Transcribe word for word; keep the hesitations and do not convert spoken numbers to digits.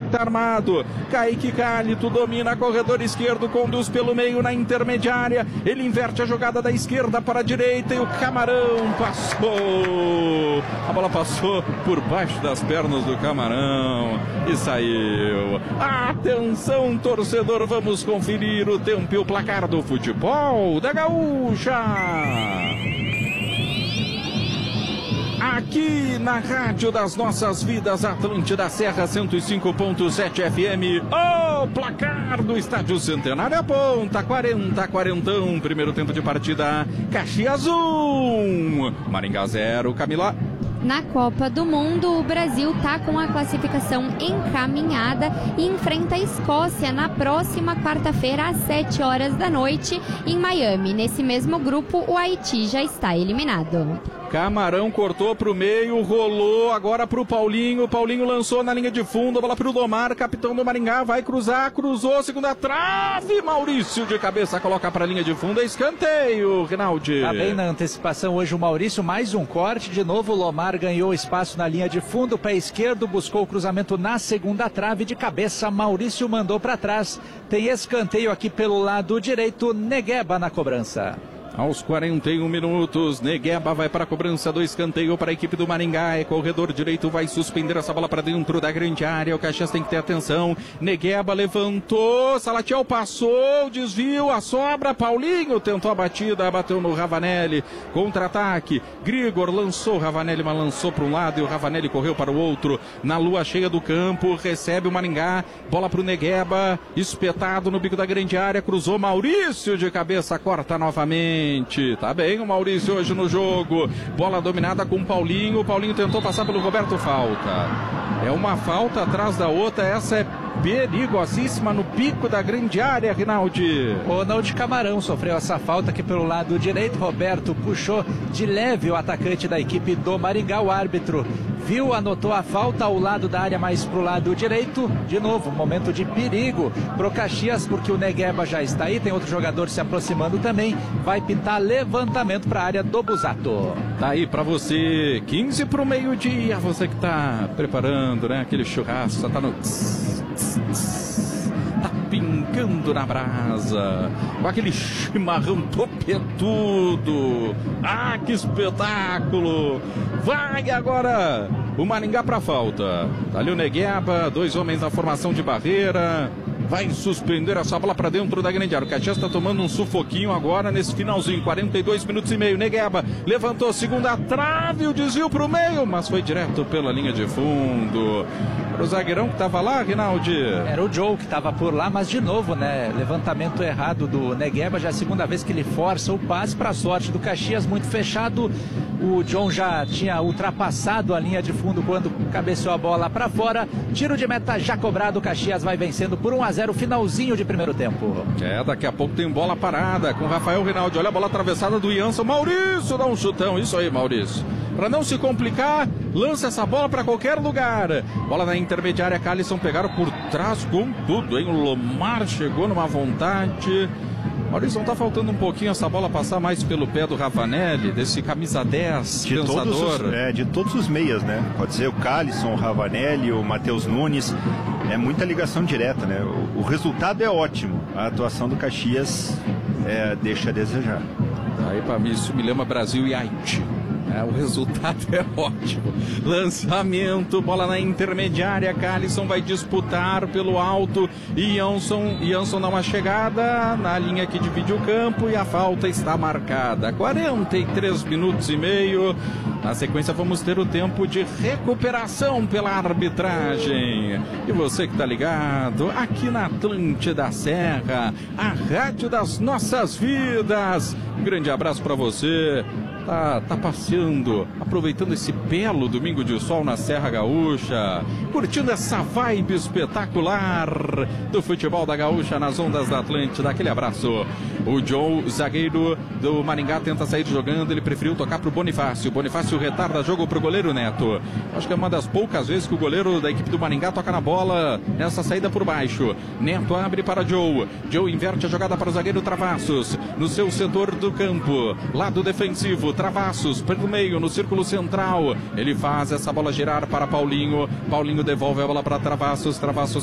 que tá armado. Kaique Cálito domina, corredor esquerdo, conduz pelo meio na intermediária. Ele inverte a jogada da esquerda para a direita e o Camarão passou. A bola passou por baixo das pernas do Camarão e saiu. Atenção, torcedor, vamos conferir o tempo e o placar do futebol da Gaúcha. Aqui na Rádio das Nossas Vidas, Atlântida Serra cento e cinco ponto sete F M, o placar do Estádio Centenário aponta quarenta a quarenta, primeiro tempo de partida, Caxias um, Maringá zero, Camila. Na Copa do Mundo, o Brasil está com a classificação encaminhada e enfrenta a Escócia na próxima quarta-feira, às sete horas da noite, em Miami. Nesse mesmo grupo, o Haiti já está eliminado. Camarão cortou para o meio, rolou agora para o Paulinho. Paulinho lançou na linha de fundo, a bola para o Domar, capitão do Maringá, vai cruzar, cruzou, segunda trave. Maurício de cabeça coloca para a linha de fundo, é escanteio, Rinaldi. Tá bem na antecipação hoje o Maurício, mais um corte, de novo o Lomar ganhou espaço na linha de fundo, pé esquerdo, buscou o cruzamento na segunda trave, de cabeça Maurício mandou para trás. Tem escanteio aqui pelo lado direito, Negueba na cobrança. Aos quarenta e um minutos, Negueba vai para a cobrança do escanteio para a equipe do Maringá. É corredor direito, vai suspender essa bola para dentro da grande área. O Caxias tem que ter atenção. Negueba levantou, Salatiel passou, desvio, a sobra. Paulinho tentou a batida, bateu no Ravanelli. Contra-ataque, Grigor lançou, Ravanelli mas lançou para um lado e o Ravanelli correu para o outro. Na lua cheia do campo, recebe o Maringá. Bola para o Negueba, espetado no bico da grande área. Cruzou Maurício de cabeça, corta novamente. Tá bem o Maurício hoje no jogo. Bola dominada com o Paulinho. O Paulinho tentou passar pelo Roberto, falta. É uma falta atrás da outra. Essa é perigosíssima no pico da grande área, Rinaldi. Ronald Camarão sofreu essa falta aqui pelo lado direito. Roberto puxou de leve o atacante da equipe do Maringá. O árbitro viu, anotou a falta ao lado da área, mais pro lado direito. De novo, momento de perigo pro Caxias, porque o Negueba já está aí. Tem outro jogador se aproximando também. Vai pintar levantamento para a área do Busato. Tá aí para você, quinze pro meio-dia. Você que tá preparando, né? Aquele churrasco, só tá no... Tá pingando na brasa, com aquele chimarrão topetudo. Ah, que espetáculo! Vai agora o Maringá pra falta. Tá ali o Negueba, dois homens na formação de barreira. Vai suspender essa bola para dentro da grande área. O Caxias está tomando um sufoquinho agora nesse finalzinho. quarenta e dois minutos e meio. Negueba levantou, segunda trave, o desvio para o meio, mas foi direto pela linha de fundo. Era o zagueirão que estava lá, Rinaldi? Era o Joe que estava por lá, mas de novo, né? Levantamento errado do Negueba. Já é a segunda vez que ele força o passe para a sorte do Caxias, muito fechado. O John já tinha ultrapassado a linha de fundo quando cabeceou a bola para fora. Tiro de meta já cobrado. O Caxias vai vencendo por um a zero, finalzinho de primeiro tempo. É, daqui a pouco tem bola parada com Rafael Rinaldi. Olha a bola atravessada do Jansson. Maurício dá um chutão. Isso aí, Maurício. Para não se complicar, lança essa bola para qualquer lugar. Bola na intermediária, Calisson pegaram por trás com tudo, hein? O Lomar chegou numa vontade. Maurício, não tá faltando um pouquinho essa bola passar mais pelo pé do Ravanelli, desse camisa dez, de pensador? Todos os, é, de todos os meias, né? Pode ser o Calisson, o Ravanelli, o Matheus Nunes. É muita ligação direta, né? O, o resultado é ótimo. A atuação do Caxias é, deixa a desejar. Aí para mim isso me lembra Brasil e Haiti. É, o resultado é ótimo. Lançamento, bola na intermediária. Calisson vai disputar pelo alto. Jansson, Jansson dá uma chegada na linha que divide o campo e a falta está marcada. quarenta e três minutos e meio. Na sequência vamos ter o tempo de recuperação pela arbitragem. E você que está ligado aqui na Atlântida Serra, a rádio das nossas vidas. Um grande abraço para você. Tá, tá passeando, aproveitando esse belo domingo de sol na Serra Gaúcha, curtindo essa vibe espetacular do futebol da Gaúcha nas ondas da Atlântida. Aquele abraço. O John, zagueiro do Maringá, tenta sair jogando, ele preferiu tocar pro Bonifácio. Bonifácio retarda jogo pro goleiro Neto. Acho que é uma das poucas vezes que o goleiro da equipe do Maringá toca na bola nessa saída por baixo. Neto abre para Joe. Joe inverte a jogada para o zagueiro Travassos, no seu setor do campo, lado defensivo. Travassos pelo meio, no círculo central. Ele faz essa bola girar para Paulinho. Paulinho devolve a bola para Travassos. Travassos